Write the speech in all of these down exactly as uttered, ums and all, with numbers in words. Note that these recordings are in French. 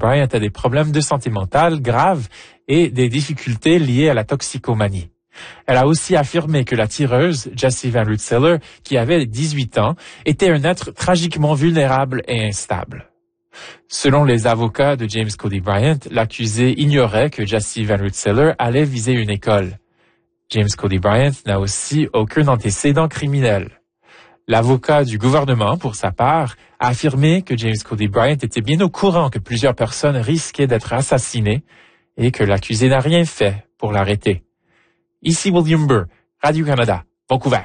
Bryant a des problèmes de santé mentale graves et des difficultés liées à la toxicomanie. Elle a aussi affirmé que la tireuse, Jessie Van Rensselaer, qui avait dix-huit ans, était un être tragiquement vulnérable et instable. Selon les avocats de James Cody Bryant, l'accusé ignorait que Jessie Van Rensselaer allait viser une école. James Cody Bryant n'a aussi aucun antécédent criminel. L'avocat du gouvernement, pour sa part, a affirmé que James Cody Bryant était bien au courant que plusieurs personnes risquaient d'être assassinées et que l'accusé n'a rien fait pour l'arrêter. Ici William Burr, Radio-Canada, Vancouver.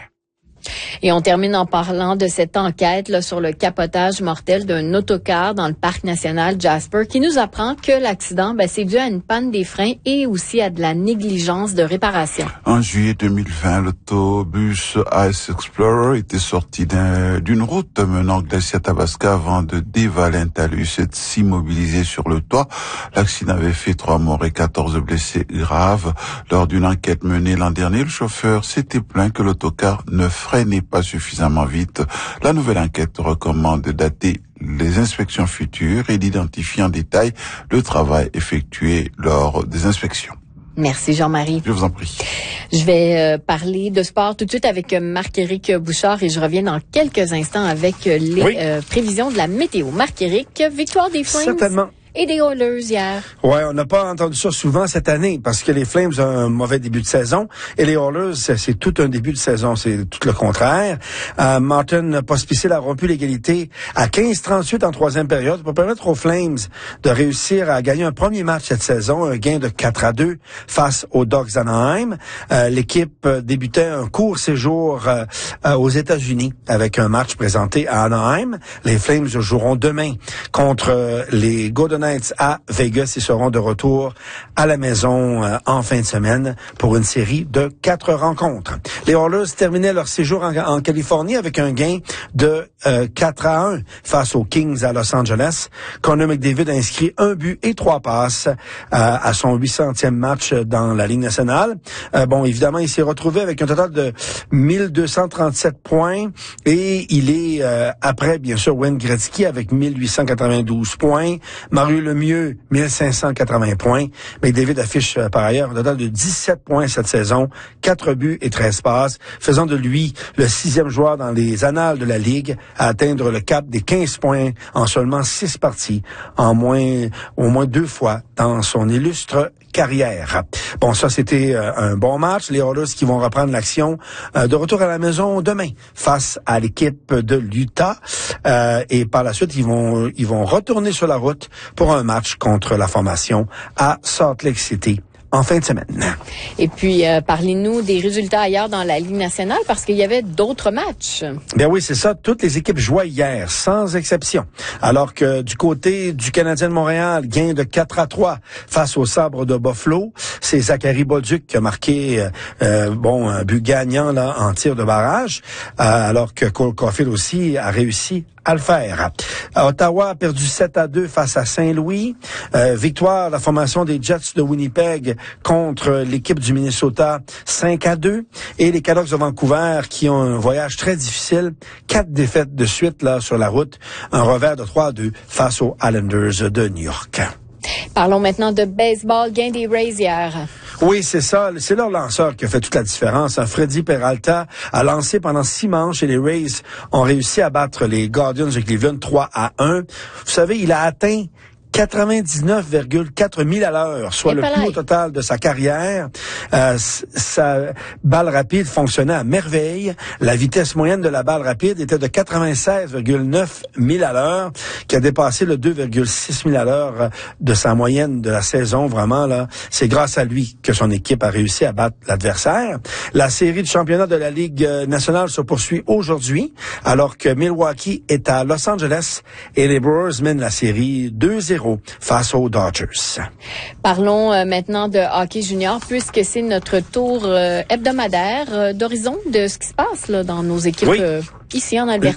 Et on termine en parlant de cette enquête là, sur le capotage mortel d'un autocar dans le parc national Jasper qui nous apprend que l'accident, ben, c'est dû à une panne des freins et aussi à de la négligence de réparation. En juillet deux mille vingt, l'autobus Ice Explorer était sorti d'un, d'une route menant Glacier-Tabasca avant de dévaler un talus et de s'immobiliser sur le toit. L'accident avait fait trois morts et quatorze blessés graves. Lors d'une enquête menée l'an dernier, le chauffeur s'était plaint que l'autocar ne freinait pas suffisamment vite. La nouvelle enquête recommande de dater les inspections futures et d'identifier en détail le travail effectué lors des inspections. Merci Jean-Marie. Je vous en prie. Je vais euh, parler de sport tout de suite avec Marc-Éric Bouchard et je reviens dans quelques instants avec les oui. euh, prévisions de la météo. Marc-Éric, victoire des Flames. Certainement. Et des Oilers hier. Ouais, on n'a pas entendu ça souvent cette année parce que les Flames ont un mauvais début de saison et les Oilers, c'est, c'est tout un début de saison, c'est tout le contraire. Euh, Martin Pospisil a rompu l'égalité à quinze trente-huit en troisième période pour permettre aux Flames de réussir à gagner un premier match cette saison, un gain de quatre à deux face aux Ducks d'Anaheim. Euh, l'équipe débutait un court séjour euh, aux États-Unis avec un match présenté à Anaheim. Les Flames joueront demain contre les Golden Knights à Vegas. Ils seront de retour à la maison euh, en fin de semaine pour une série de quatre rencontres. Les Oilers terminaient leur séjour en, en Californie avec un gain de euh, quatre à un face aux Kings à Los Angeles. Connor McDavid a inscrit un but et trois passes euh, à son huit centième match dans la Ligue nationale. Euh, bon, évidemment, il s'est retrouvé avec un total de mille deux cent trente-sept points et il est euh, après, bien sûr, Wayne Gretzky avec mille huit cent quatre-vingt-douze points. Mario Lemieux, mille cinq cent quatre-vingts points. Mais David affiche euh, par ailleurs un total de dix-sept points cette saison, quatre buts et treize passes, faisant de lui le sixième joueur dans les annales de la Ligue à atteindre le cap des quinze points en seulement six parties, en moins, au moins deux fois dans son illustre carrière. Bon, ça, c'était euh, un bon match. Les Oilers qui vont reprendre l'action euh, de retour à la maison demain face à l'équipe de l'Utah. Euh, et par la suite, ils vont, ils vont retourner sur la route pour un match contre la formation à Salt Lake City en fin de semaine. Et puis, euh, parlez-nous des résultats ailleurs dans la Ligue nationale parce qu'il y avait d'autres matchs. Bien oui, c'est ça. Toutes les équipes jouaient hier, sans exception. Alors que du côté du Canadien de Montréal, gain de quatre à trois face au Sabres de Buffalo. C'est Zachary Bolduc qui a marqué euh, bon un but gagnant là en tir de barrage, euh, alors que Cole Caulfield aussi a réussi à le faire. Ottawa a perdu sept à deux face à Saint-Louis. Euh, victoire, la formation des Jets de Winnipeg contre l'équipe du Minnesota, cinq à deux. Et les Canucks de Vancouver qui ont un voyage très difficile. Quatre défaites de suite là sur la route. Un revers de trois à deux face aux Islanders de New York. Parlons maintenant de baseball, gain des Rays hier. Oui, c'est ça. C'est leur lanceur qui a fait toute la différence. Freddy Peralta a lancé pendant six manches et les Rays ont réussi à battre les Guardians de Cleveland trois à un. Vous savez, il a atteint quatre-vingt-dix-neuf virgule quatre milles à l'heure, soit le plus haut total de sa carrière. Euh, sa balle rapide fonctionnait à merveille. La vitesse moyenne de la balle rapide était de quatre-vingt-seize virgule neuf milles à l'heure, qui a dépassé le deux virgule six milles à l'heure de sa moyenne de la saison. Vraiment, là, c'est grâce à lui que son équipe a réussi à battre l'adversaire. La série de championnat de la Ligue nationale se poursuit aujourd'hui, alors que Milwaukee est à Los Angeles et les Brewers mènent la série deux zéro face aux Dodgers. Parlons euh, maintenant de hockey junior puisque c'est notre tour euh, hebdomadaire euh, d'horizon de ce qui se passe là, dans nos équipes oui. euh, ici en Alberta.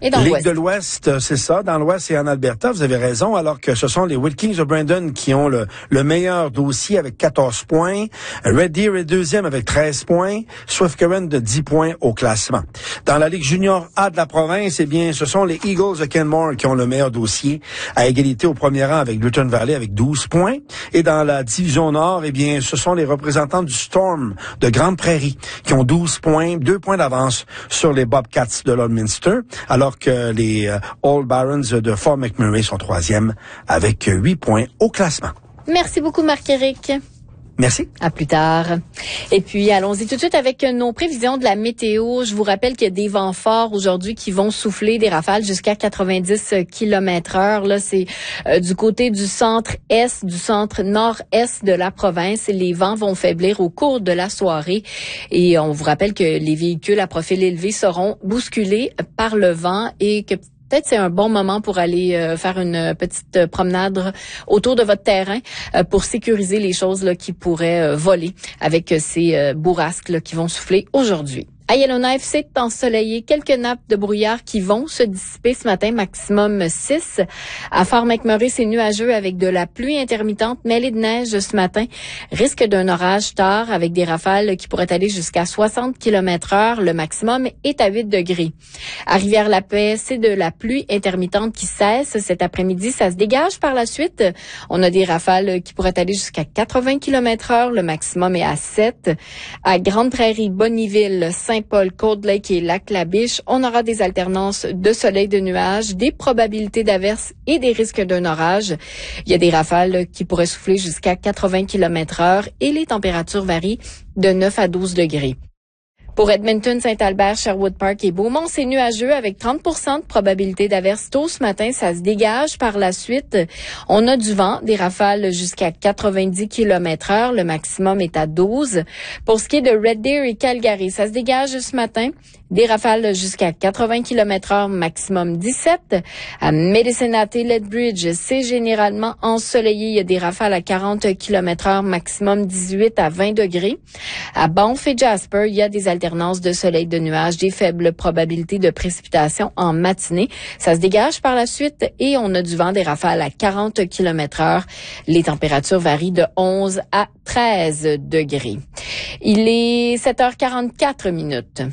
Et dans Ligue l'Ouest. de l'Ouest, c'est ça. Dans l'Ouest et en Alberta, vous avez raison, alors que ce sont les Wilkins de Brandon qui ont le, le meilleur dossier avec quatorze points. Red Deer est deuxième avec treize points. Swift Current de dix points au classement. Dans la Ligue junior A de la province, eh bien, ce sont les Eagles de Kenmore qui ont le meilleur dossier, à égalité au premier rang avec Luton Valley avec douze points. Et dans la division Nord, eh bien, ce sont les représentants du Storm de Grande Prairie qui ont douze points, deux points d'avance sur les Bobcats de Lloydminster, alors que les euh, Old Barons de Fort McMurray sont troisième avec huit points au classement. Merci beaucoup, Marc-Éric. Merci. À plus tard. Et puis, allons-y tout de suite avec nos prévisions de la météo. Je vous rappelle qu'il y a des vents forts aujourd'hui qui vont souffler des rafales jusqu'à quatre-vingt-dix kilomètres heure. Là, c'est euh, du côté du centre-est, du centre-nord-est de la province. Les vents vont faiblir au cours de la soirée. Et on vous rappelle que les véhicules à profil élevé seront bousculés par le vent et que peut-être c'est un bon moment pour aller euh, faire une petite promenade autour de votre terrain euh, pour sécuriser les choses là, qui pourraient euh, voler avec ces euh, bourrasques là, qui vont souffler aujourd'hui. À Yellowknife, c'est ensoleillé. Quelques nappes de brouillard qui vont se dissiper ce matin, maximum six. À Fort McMurray, c'est nuageux avec de la pluie intermittente mêlée de neige ce matin. Risque d'un orage tard avec des rafales qui pourraient aller jusqu'à soixante kilomètres heure. Le maximum est à huit degrés. À Rivière-la-Paix, c'est de la pluie intermittente qui cesse cet après-midi. Ça se dégage par la suite. On a des rafales qui pourraient aller jusqu'à quatre-vingts kilomètres heure. Le maximum est à sept. À Grande Prairie, Bonnyville, Saint-Paul, Cold Lake et Lac-La-Biche, on aura des alternances de soleil, de nuages, des probabilités d'averses et des risques d'un orage. Il y a des rafales qui pourraient souffler jusqu'à quatre-vingts kilomètres heure et les températures varient de neuf à douze degrés. Pour Edmonton, Saint-Albert, Sherwood Park et Beaumont, c'est nuageux avec trente pour cent de probabilité d'averse tôt ce matin. Ça se dégage par la suite. On a du vent, des rafales jusqu'à quatre-vingt-dix kilomètres heure. Le maximum est à douze. Pour ce qui est de Red Deer et Calgary, ça se dégage ce matin. Des rafales jusqu'à quatre-vingts kilomètres heure, maximum dix-sept. À Medicine Hat et Lethbridge, c'est généralement ensoleillé. Il y a des rafales à quarante kilomètres heure, maximum dix-huit à vingt degrés. À Banff et Jasper, il y a des alternances de soleil, de nuages, des faibles probabilités de précipitations en matinée. Ça se dégage par la suite et on a du vent, des rafales à quarante kilomètres heure. Les températures varient de onze à treize degrés. Il est sept heures quarante-quatre minutes.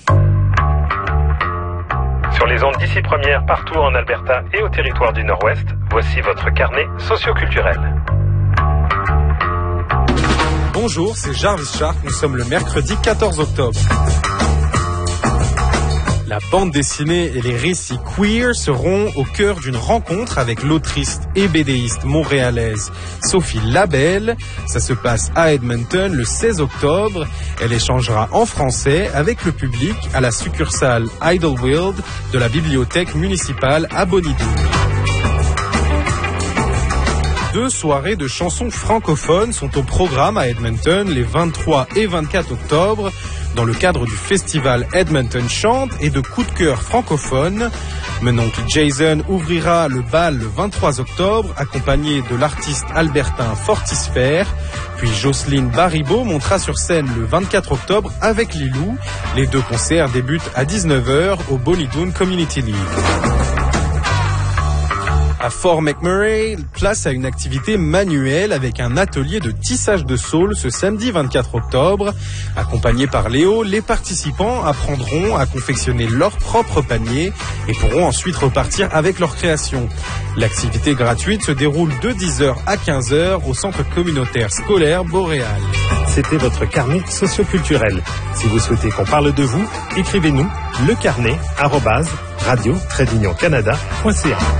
Sur les ondes d'ici première, partout en Alberta et au territoire du Nord-Ouest, voici votre carnet socioculturel. Bonjour, c'est Jarvis Shark, nous sommes le mercredi quatorze octobre. La bande dessinée et les récits queer seront au cœur d'une rencontre avec l'autrice et bédéiste montréalaise Sophie Labelle. Ça se passe à Edmonton le seize octobre. Elle échangera en français avec le public à la succursale Idlewild de la bibliothèque municipale à Bonnydoon. Deux soirées de chansons francophones sont au programme à Edmonton les vingt-trois et vingt-quatre octobre dans le cadre du festival Edmonton Chante et de coups de cœur francophones. Mon oncle Jason ouvrira le bal le vingt-trois octobre accompagné de l'artiste albertain Fortisphère. Puis Jocelyne Baribeau montera sur scène le vingt-quatre octobre avec Lilou. Les deux concerts débutent à dix-neuf heures au Bonnydoon Community League. À Fort McMurray, place à une activité manuelle avec un atelier de tissage de saules ce samedi vingt-quatre octobre. Accompagnés par Léo, les participants apprendront à confectionner leur propre panier et pourront ensuite repartir avec leur création. L'activité gratuite se déroule de dix heures à quinze heures au centre communautaire scolaire Boréal. C'était votre carnet socioculturel. Si vous souhaitez qu'on parle de vous, écrivez-nous lecarnet arobase radio trait d'union canada point c a.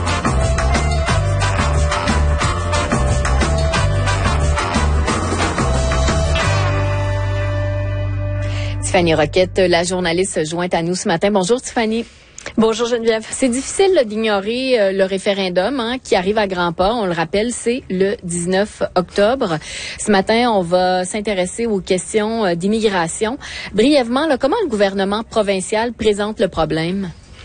Tiffany Roquette, la journaliste, se joint à nous ce matin. Bonjour Tiffany. Bonjour Geneviève. C'est difficile là, d'ignorer euh, le référendum hein, qui arrive à grands pas. On le rappelle, c'est le dix-neuf octobre. Ce matin, on va s'intéresser aux questions euh, d'immigration. Brièvement, là, comment le gouvernement provincial présente le problème?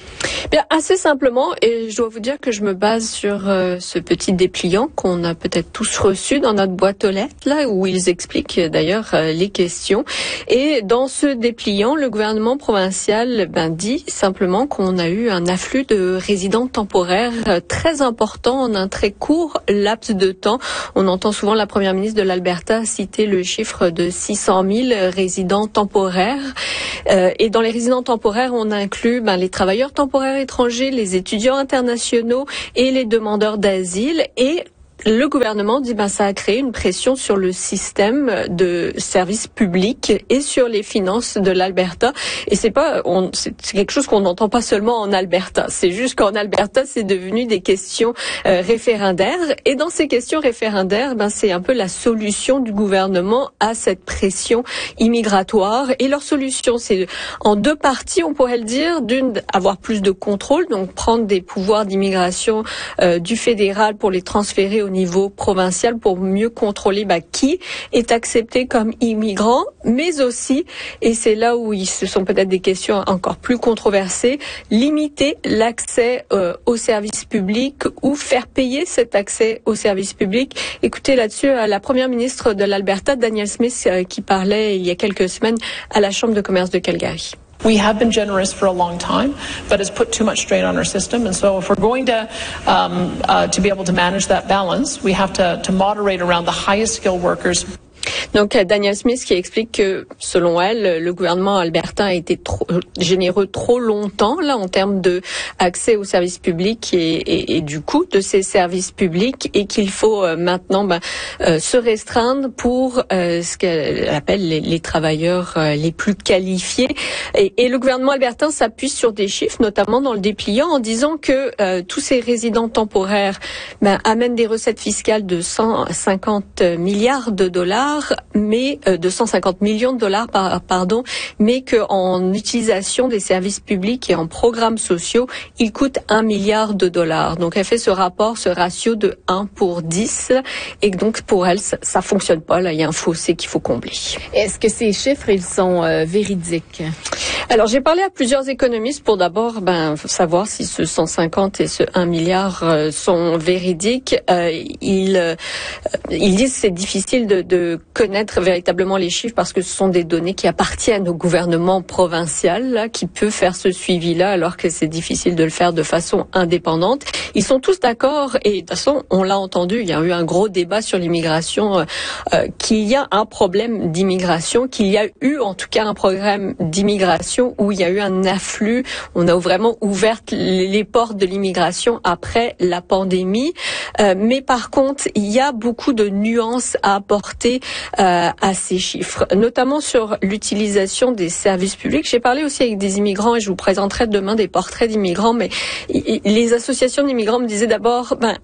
Bien, assez simplement, et je dois vous dire que je me base sur euh, ce petit dépliant qu'on a peut-être tous reçu dans notre boîte aux lettres, là, où ils expliquent euh, d'ailleurs euh, les questions. Et dans ce dépliant, le gouvernement provincial ben, dit simplement qu'on a eu un afflux de résidents temporaires euh, très important en un très court laps de temps. On entend souvent la première ministre de l'Alberta citer le chiffre de six cent mille résidents temporaires. Euh, et dans les résidents temporaires, on inclut ben, les travailleurs temporaires étrangers, les étudiants internationaux et les demandeurs d'asile. Et le gouvernement dit ben ça a créé une pression sur le système de services publics et sur les finances de l'Alberta. Et c'est pas, on, c'est quelque chose qu'on n'entend pas seulement en Alberta. C'est juste qu'en Alberta, c'est devenu des questions euh, référendaires. Et dans ces questions référendaires, ben c'est un peu la solution du gouvernement à cette pression immigratoire. Et leur solution, c'est en deux parties, on pourrait le dire. D'une, avoir plus de contrôle, donc prendre des pouvoirs d'immigration euh, du fédéral pour les transférer au niveau provincial pour mieux contrôler bah, qui est accepté comme immigrant, mais aussi, et c'est là où il, ce sont peut-être des questions encore plus controversées, limiter l'accès euh, aux services publics ou faire payer cet accès aux services publics. Écoutez là-dessus euh, la première ministre de l'Alberta, Danielle Smith, euh, qui parlait il y a quelques semaines à la Chambre de commerce de Calgary. We have been generous for a long time, but it's put too much strain on our system. And so if we're going to um, uh, to be able to manage that balance, we have to, to moderate around the highest skilled workers. Donc, Danielle Smith qui explique que, selon elle, le gouvernement albertain a été trop généreux trop longtemps, là, en termes de accès aux services publics et, et, et du coût de ces services publics, et qu'il faut euh, maintenant ben, euh, se restreindre pour euh, ce qu'elle appelle les, les travailleurs euh, les plus qualifiés. Et, et le gouvernement albertain s'appuie sur des chiffres, notamment dans le dépliant, en disant que euh, tous ces résidents temporaires ben, amènent des recettes fiscales de cent cinquante milliards de dollars, mais euh, de cent cinquante millions de dollars, par, pardon, mais qu'en utilisation des services publics et en programmes sociaux, il coûte un milliard de dollars. Donc, elle fait ce rapport, ce ratio de un pour dix, et donc pour elle, ça, ça fonctionne pas. Là, il y a un fossé qu'il faut combler. Est-ce que ces chiffres, ils sont euh, véridiques? Alors, j'ai parlé à plusieurs économistes pour d'abord ben, savoir si ce cent cinquante et ce un milliard euh, sont véridiques. Euh, ils, euh, ils disent que c'est difficile de, de connaître véritablement les chiffres parce que ce sont des données qui appartiennent au gouvernement provincial là, qui peut faire ce suivi-là alors que c'est difficile de le faire de façon indépendante. Ils sont tous d'accord et de toute façon, on l'a entendu, il y a eu un gros débat sur l'immigration, euh, euh, qu'il y a un problème d'immigration, qu'il y a eu en tout cas un programme d'immigration où il y a eu un afflux. On a vraiment ouvert les portes de l'immigration après la pandémie. Euh, mais par contre, il y a beaucoup de nuances à apporter euh, à ces chiffres, notamment sur l'utilisation des services publics. J'ai parlé aussi avec des immigrants et je vous présenterai demain des portraits d'immigrants, mais les associations d'immigrants me disaient d'abord... Ben,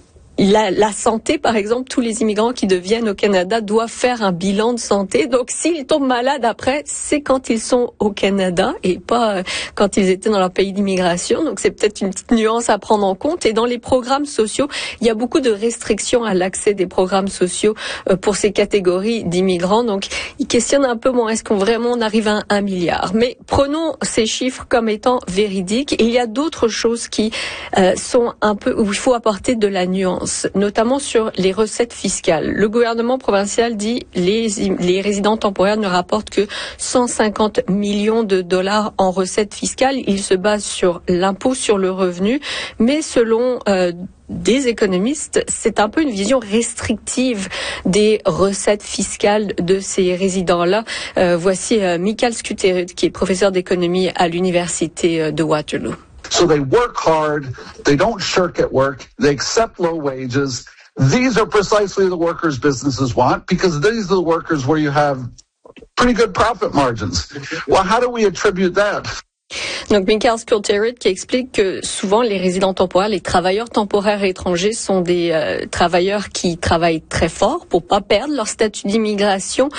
La, la santé, par exemple, tous les immigrants qui deviennent au Canada doivent faire un bilan de santé. Donc, s'ils tombent malades après, c'est quand ils sont au Canada et pas quand ils étaient dans leur pays d'immigration. Donc, c'est peut-être une petite nuance à prendre en compte. Et dans les programmes sociaux, il y a beaucoup de restrictions à l'accès des programmes sociaux pour ces catégories d'immigrants. Donc, ils questionnent un peu, bon, est-ce qu'on vraiment on arrive à un milliard? Mais prenons ces chiffres comme étant véridiques. Et il y a d'autres choses qui euh, sont un peu, où il faut apporter de la nuance, notamment sur les recettes fiscales. Le gouvernement provincial dit les les résidents temporaires ne rapportent que cent cinquante millions de dollars en recettes fiscales. Ils se basent sur l'impôt sur le revenu, mais selon euh, des économistes, c'est un peu une vision restrictive des recettes fiscales de ces résidents-là. Euh, voici euh, Michael Skuterud, qui est professeur d'économie à l'université de Waterloo. So they work hard, they don't shirk at work, they accept low wages. These are precisely the workers businesses want because these are the workers where you have pretty good profit margins. Well, how do we attribute that? Donc, Michael Skuterud qui explique que souvent les résidents temporaires, les travailleurs temporaires étrangers sont des euh, travailleurs qui travaillent très fort pour pas perdre leur statut d'immigration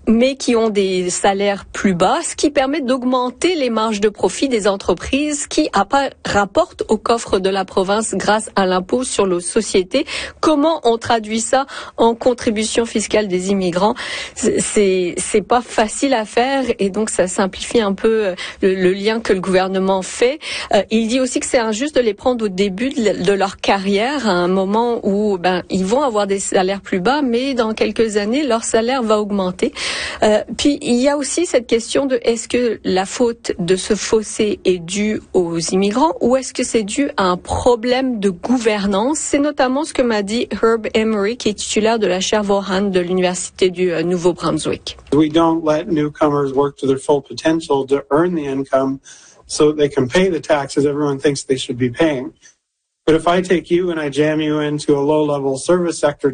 mais qui ont des salaires plus bas, ce qui permet d'augmenter les marges de profit des entreprises qui rapportent au coffre de la province grâce à l'impôt sur les sociétés. Comment on traduit ça en contribution fiscale des immigrants? C'est, c'est pas facile à faire et donc ça simplifie un peu le, le lien que le gouvernement fait. Euh, il dit aussi que c'est injuste de les prendre au début de, de leur carrière, à un moment où ben ils vont avoir des salaires plus bas, mais dans quelques années leur salaire va augmenter. Euh, puis il y a aussi cette question de est-ce que la faute de ce fossé est due aux immigrants ou est-ce que c'est dû à un problème de gouvernance? C'est notamment ce que m'a dit Herb Emery, qui est titulaire de la chaire Vaughan de l'Université du euh, Nouveau-Brunswick. We don't let newcomers work to their full potential to earn the income so they can pay the taxes everyone thinks they should be paying. But if I take you and I jam you into a low-level service sector